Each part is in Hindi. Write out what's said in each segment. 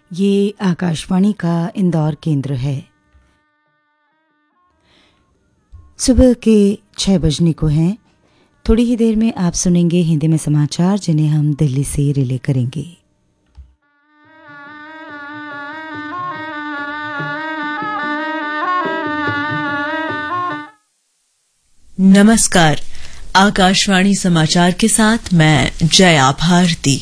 ये आकाशवाणी का इंदौर केंद्र है। सुबह के 6 बजने को हैं। थोड़ी ही देर में आप सुनेंगे हिंदी में समाचार, जिन्हें हम दिल्ली से रिले करेंगे। नमस्कार, आकाशवाणी समाचार के साथ मैं जया भारती।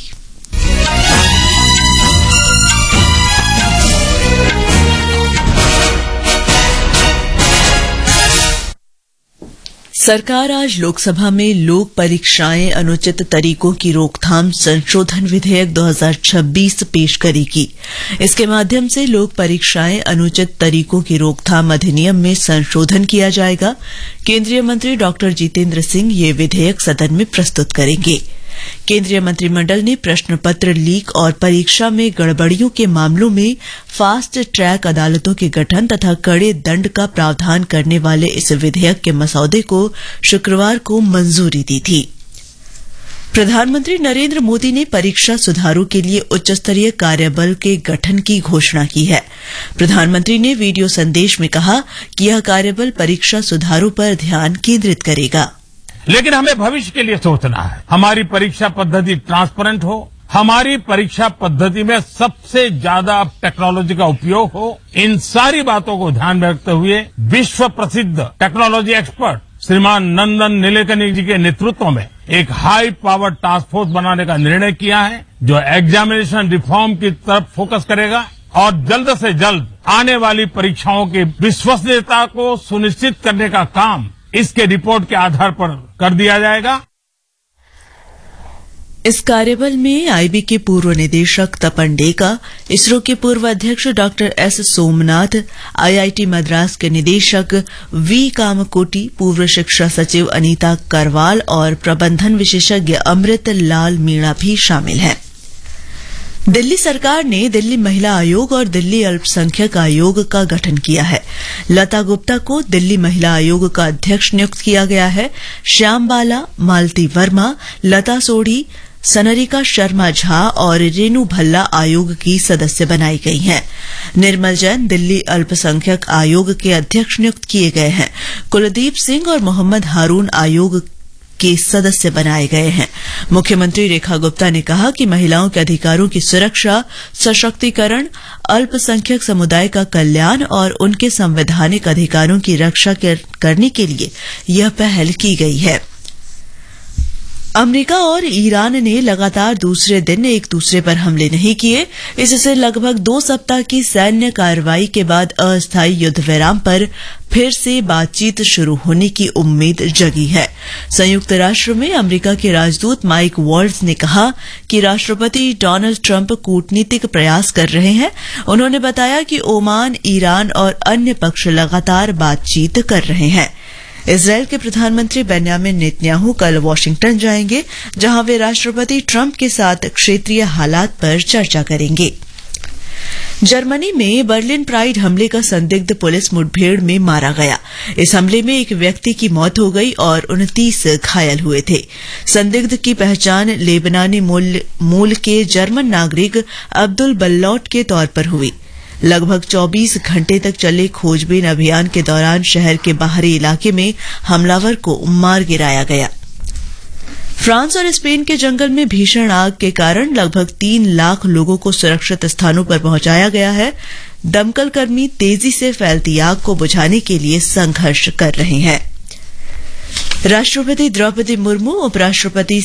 सरकार आज लोकसभा में लोक परीक्षाएं अनुचित तरीकों की रोकथाम संशोधन विधेयक 2026 पेश करेगी। इसके माध्यम से लोक परीक्षाएं अनुचित तरीकों की रोकथाम अधिनियम में संशोधन किया जाएगा। केंद्रीय मंत्री डॉक्टर जितेंद्र सिंह ये विधेयक सदन में प्रस्तुत करेंगे। केंद्रीय मंत्रिमंडल ने प्रश्न पत्र लीक और परीक्षा में गड़बड़ियों के मामलों में फास्ट ट्रैक अदालतों के गठन तथा कड़े दंड का प्रावधान करने वाले इस विधेयक के मसौदे को शुक्रवार को मंजूरी दी थी। प्रधानमंत्री नरेंद्र मोदी ने परीक्षा सुधारों के लिए उच्चस्तरीय कार्यबल के गठन की घोषणा की है। प्रधानमंत्री ने वीडियो संदेश में कहा कि यह कार्यबल परीक्षा सुधारों पर ध्यान केंद्रित करेगा। लेकिन हमें भविष्य के लिए सोचना है। हमारी परीक्षा पद्धति ट्रांसपेरेंट हो, हमारी परीक्षा पद्धति में सबसे ज्यादा टेक्नोलॉजी का उपयोग हो। इन सारी बातों को ध्यान में रखते हुए विश्व प्रसिद्ध टेक्नोलॉजी एक्सपर्ट श्रीमान नंदन नीलेकनी जी के नेतृत्व में एक हाई पावर टास्क फोर्स बनाने का निर्णय किया है, जो एग्जामिनेशन रिफॉर्म की तरफ फोकस करेगा और जल्द से जल्द आने वाली परीक्षाओं की विश्वसनीयता को सुनिश्चित करने का काम इसके रिपोर्ट के आधार पर कर दिया जाएगा। इस कार्यबल में आईबी के पूर्व निदेशक तपन डेका, इसरो के पूर्व अध्यक्ष doctor S Somnath, IIT Madras के निदेशक वी कामकोटी, पूर्व शिक्षा सचिव अनीता करवाल और प्रबंधन विशेषज्ञ अमृत लाल मीणा भी शामिल हैं। दिल्ली सरकार ने दिल्ली महिला आयोग और दिल्ली अल्पसंख्यक आयोग का गठन किया है। लता गुप्ता को दिल्ली महिला आयोग का अध्यक्ष नियुक्त किया गया है। श्याम बाला, मालती वर्मा, लता सोढ़ी, सनरिका शर्मा झा और रेनू भल्ला आयोग की सदस्य बनाई गई हैं। निर्मल जैन दिल्ली अल्पसंख्यक आयोग के अध्यक्ष नियुक्त किए गए हैं। कुलदीप सिंह और मोहम्मद हारून आयोग के सदस्य बनाए गए हैं। मुख्यमंत्री रेखा गुप्ता ने कहा कि महिलाओं के अधिकारों की सुरक्षा, सशक्तिकरण, अल्पसंख्यक समुदाय का कल्याण और उनके संवैधानिक अधिकारों की रक्षा करने के लिए यह पहल की गई है। अमेरिका और ईरान ने लगातार दूसरे दिन एक दूसरे पर हमले नहीं किए। इससे लगभग 2 सप्ताह की सैन्य कार्रवाई के बाद अस्थायी युद्ध विराम पर फिर से बातचीत शुरू होने की उम्मीद जगी है। संयुक्त राष्ट्र में अमेरिका के राजदूत माइक वॉल्ट्ज ने कहा कि राष्ट्रपति डोनाल्ड ट्रंप कूटनीतिक प्रयास कर रहे हैं। उन्होंने बताया कि ओमान, ईरान और अन्य पक्ष लगातार बातचीत कर रहे हैं। इजरायल के प्रधानमंत्री बेन्यामिन नेतन्याहू कल वाशिंगटन जाएंगे, जहां वे राष्ट्रपति ट्रंप के साथ क्षेत्रीय हालात पर चर्चा करेंगे। जर्मनी में बर्लिन प्राइड हमले का संदिग्ध पुलिस मुठभेड़ में मारा गया। इस हमले में एक व्यक्ति की मौत हो गई और 29 घायल हुए थे। संदिग्ध की पहचान लेबनानी मूल के जर्मन नागरिक अब्दुल बल्लौट के तौर पर हुई। लगभग 24 घंटे तक चले खोजबीन अभियान के दौरान शहर के बाहरी इलाके में हमलावर को मार गिराया गया। फ्रांस और स्पेन के जंगल में भीषण आग के कारण लगभग 3 लाख लोगों को सुरक्षित स्थानों पर पहुंचाया गया है। दमकल कर्मी तेजी से फैलती आग को बुझाने के लिए संघर्ष कर रहे हैं। राष्ट्रपति द्रौपदी मुर्मू, उपराष्ट्रपति